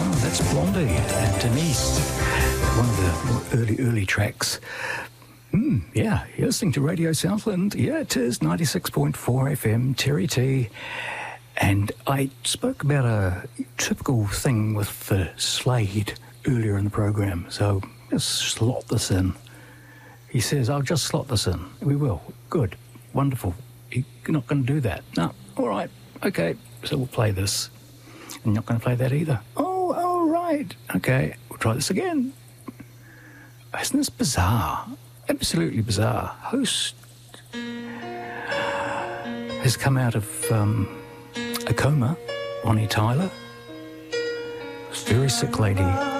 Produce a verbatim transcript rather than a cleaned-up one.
Oh, that's Blondie and Denise. One of the early, early tracks. Hmm, yeah, you're listening to Radio Southland. Yeah, it is ninety-six point four F M, Terry T. And I spoke about a typical thing with the Slade earlier in the program, so just slot this in. He says, I'll just slot this in. We will. Good. Wonderful. You're not going to do that. No. All right. Okay. So we'll play this. And you're not going to play that either. Oh, all right. Okay. We'll try this again. Isn't this bizarre? Absolutely bizarre. Host has come out of um, a coma, Bonnie Tyler. Very sick lady.